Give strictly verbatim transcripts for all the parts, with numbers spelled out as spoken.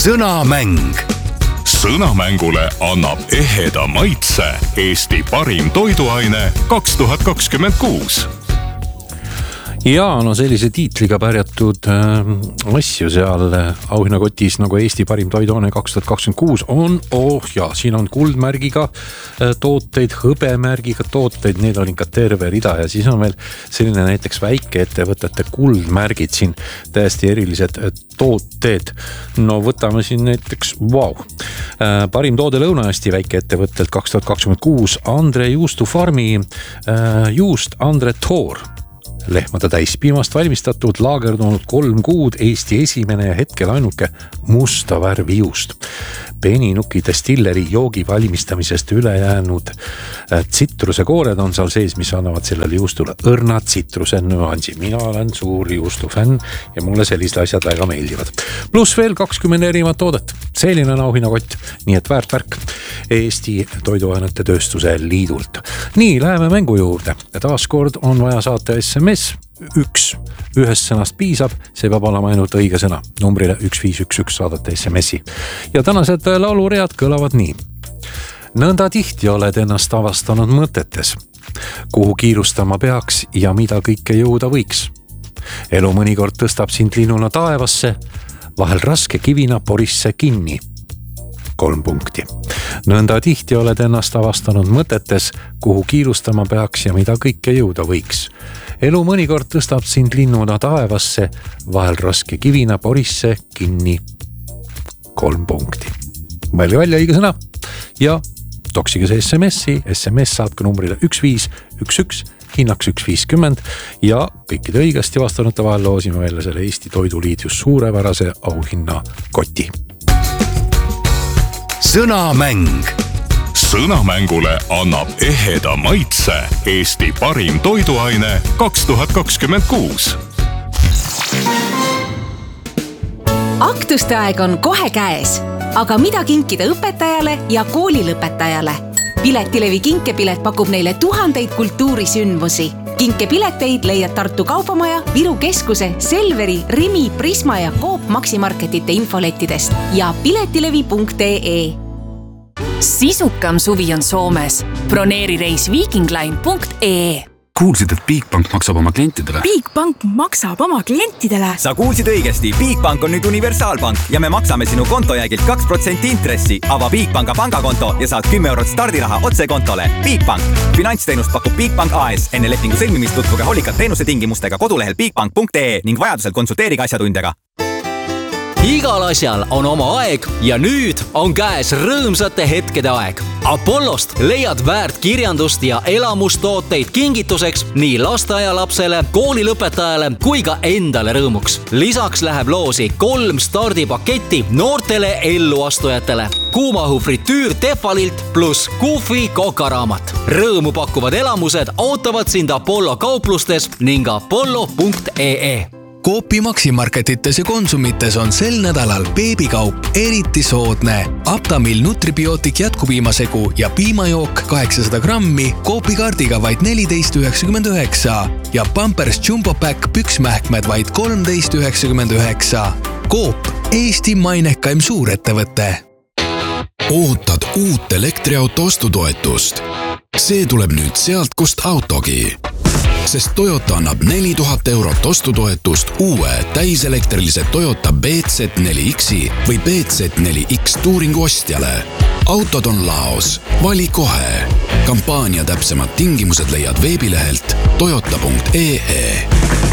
Sõnamäng. Sõnamängule annab eheda maitse Eesti parim toiduaine kaks tuhat kakskümmend kuus. Ja no sellise tiitliga pärjatud äh, asju seal auhinnakotis nagu Eesti parim toiduaine kaks tuhat kakskümmend kuus on, oh ja, siin on kuldmärgiga äh, tooteid, hõbemärgiga tooteid, need on ikka terve rida ja siis on veel selline näiteks väikeettevõtete kuldmärgid siin, täiesti erilised äh, tooted. No võtame siin näiteks, vau, wow. äh, parim toode Lõuna-Eesti väikeettevõttelt kaks tuhat kakskümmend kuus, Andre Juustufarmi äh, juust Andre Toor. Lehmade täispiimast valmistatud, laagerdunud kolm kuud, Eesti esimene ja hetkel ainuke musta värvi juust. Peninuki destilleri joogi valmistamisest ülejäänud tsitruse koored on seal sees, mis annavad sellele juustule õrna tsitruse nüansi. Mina olen suur juustu fänn ja mulle sellised asjad väga meeldivad. Plus veel kakskümmend erinevat toodet. Selline on auhinnakott, nii et väärt värk Eesti Toiduainete Tööstuse Liidult. Nii, läheme mängu juurde. Taaskord on vaja saata S M S üks. Ühest sõnast piisab, see peab olema ainult õige sõna. Numbrile üks viis üks üks saadate S M S-i. Ja tänased lauluread kõlavad nii. Nõnda tihti oled ennast avastanud mõtetes, kuhu kiirustama peaks ja mida kõike jõuda võiks. Elu mõnikord tõstab sind linnuna taevasse, vahel raske kivina porisse kinni. Kolm punkti. Nõnda tihti oled ennast avastanud mõtetes, kuhu kiirustama peaks ja mida kõike jõuda võiks. Elu mõnikord tõstab sind linnuna taevasse, vahel raske kivina porisse kinni. Kolm punkti. Mõelge välja õige sõna ja toksige see S M S-i. S M S saatke numbrile üks viis üks üks, hinnaks üks viiskümmend ja kõikide õigesti vastanute vahel loosime välja selle Eesti Toiduliidus suurepärase auhinna koti. Sõnamäng. Sõnamängule annab eheda maitse Eesti parim toiduaine kaks tuhat kakskümmend kuus. Aktuste aeg on kohe käes, aga mida kinkida õpetajale ja koolilõpetajale? Piletilevi kinkepilet pakub neile tuhandeid kultuurisündmusi. Kinkepileteid leiad Tartu Kaubamaja, Viru Keskuse, Selveri, Rimi, Prisma ja Coop Maximarketite infolettidest ja piletilevi punkt ee. Sisukam suvi on Soomes. Broneeri reis viikingline punkt ee. Kuulsid, et Bigbank maksab oma klientidele? Bigbank maksab oma klientidele? Sa kuulsid õigesti. Bigbank on nüüd universaalpank ja me maksame sinu kontojäägilt kaks protsenti intressi. Ava Bigbanka pangakonto ja saad kümme eurot stardiraha otse kontole. Bigbank. Finantsteenust pakub Bigbank A S. Enne lepingu sõlmimist tutvuge hoolikalt teenuse tingimustega kodulehel bigbank punkt ee ning vajadusel konsulteerige asjatundjaga. Igal asjal on oma aeg ja nüüd on käes rõõmsate hetkede aeg. Apollost leiad väärt kirjandust ja elamustooteid kingituseks nii lasteaialapsele, koolilõpetajale kui ka endale rõõmuks. Lisaks läheb loosi kolm stardipaketti noortele elluastujatele. Kuumahu fritüür Tefalilt plus Kufi kokaraamat. Rõõmu pakkuvad elamused ootavad sind Apollo kauplustes ning apollo punkt ee. Coopi Maximarketites ja Konsumites on sel nädalal beebikaup eriti soodne. Aptamil Nutribiotik jätkupiimasegu ja piimajook kaheksasada grammi Coopi kaardiga vaid neliteist üheksakümmend üheksa ja Pampers Jumbo Pack püksmähkmed vaid kolmteist üheksakümmend üheksa. Coop, Eesti mainekaim suurettevõte. Ootad uut elektriauto ostutoetust. See tuleb nüüd sealt, kust autogi. Sest Toyota annab neli tuhat eurot ostutoetust uue täiselektrilise Toyota B Z neli X-i või B Z neli X Touringu ostjale. Autod on laos. Vali kohe. Kampaania täpsemad tingimused leiad veebilehelt toyota punkt ee.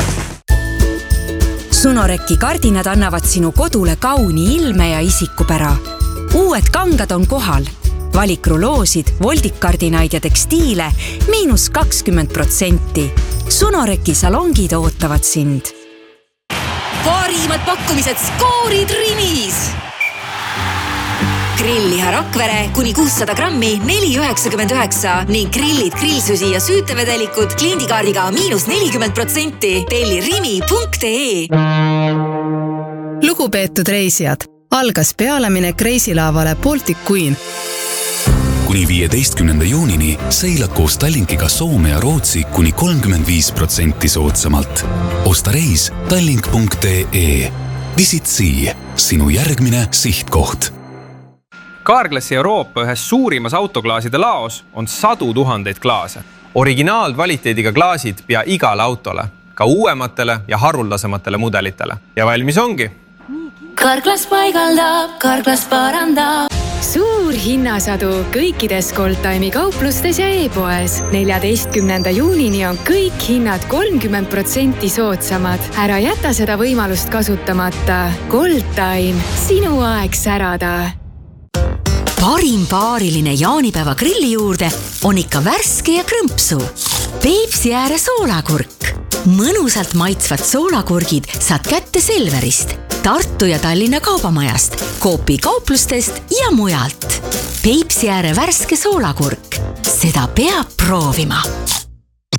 Sunoreki kardinad annavad sinu kodule kauni ilme ja isikupära. Uued kangad on kohal. Valikruloosid, voldikardinaid ja tekstiile miinus kakskümmend protsenti. Sunoreki salongid ootavad sind. Parimad pakkumised skoorid Rimis! Grilliha Rakvere kuni kuussada grammi neli üheksakümmend üheksa ning grillid, grillsusi ja süütevedelikud kliendikaardiga miinus nelikümmend protsenti. Telli rimi punkt ee. Lugupeetud reisijad, algas pealemine kreisilaavale Baltic Queen. Kuni viieteistkümnenda juunini seilad koos Tallinkiga Soome ja Rootsi kuni kolmkümmend viis protsenti soodsamalt. Osta reis tallink punkt ee. Visit Sea, sinu järgmine sihtkoht. Carglassi Euroopa ühes suurimas autoklaaside laos on sadu tuhandeid klaase. Originaalkvaliteediga klaasid pea igale autole, ka uuematele ja haruldasematele mudelitele. Ja valmis ongi. Carglass paigaldab, Carglass parandab. Suur hinnasadu kõikides Goldtime'i kauplustes ja e-poes. neljateistkümnenda juunini on kõik hinnad kolmkümmend protsenti soodsamad. Ära jäta seda võimalust kasutamata. Goldtime, sinu aeg särada. Parim paariline jaanipäeva grilli juurde on ikka värske ja krõmpsu. Peipsi ääre soolakurk. Mõnusalt maitsvad soolakurgid saad kätte Selverist, Tartu ja Tallinna kaubamajast, Coopi kauplustest ja mujalt. Peipsi ääre värske soolakurk. Seda peab proovima.